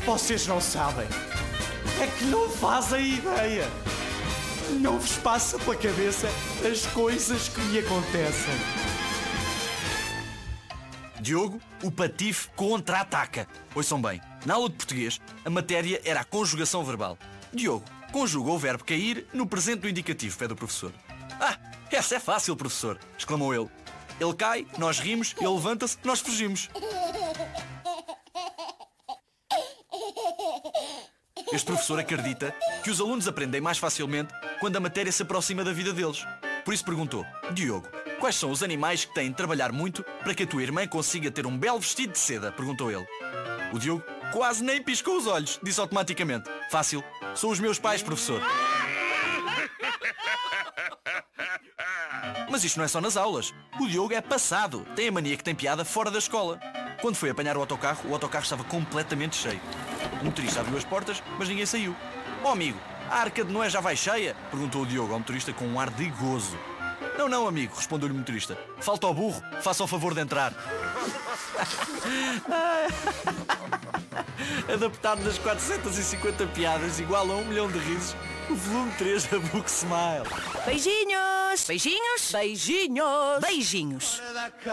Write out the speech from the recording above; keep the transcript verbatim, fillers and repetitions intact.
Vocês não sabem. É que não fazem ideia. Não vos passa pela cabeça as coisas que me acontecem. Diogo, o patife contra-ataca. Ouçam bem, na aula de português, a matéria era a conjugação verbal. Diogo conjuga o verbo cair no presente do indicativo, pede o professor. Ah, essa é fácil, professor, exclamou ele. Ele cai, nós rimos, ele levanta-se, nós fugimos. Este professor acredita que os alunos aprendem mais facilmente quando a matéria se aproxima da vida deles. Por isso perguntou: Diogo, quais são os animais que têm de trabalhar muito para que a tua irmã consiga ter um belo vestido de seda? Perguntou ele. O Diogo quase nem piscou os olhos, disse automaticamente: Fácil, são os meus pais, professor. Mas isto não é só nas aulas. O Diogo é passado, tem a mania que tem piada fora da escola. Quando foi apanhar o autocarro, o autocarro estava completamente cheio. O motorista abriu as portas, mas ninguém saiu. Oh amigo, a arca de Noé já vai cheia? Perguntou o Diogo ao motorista com um ar de gozo. Não, não, amigo, respondeu-lhe o motorista. Falta ao burro, faça o favor de entrar. Adaptado nas quatrocentas e cinquenta piadas, igual a um milhão de risos, o volume três da Book Smile. Beijinhos! Beijinhos! Beijinhos! Beijinhos!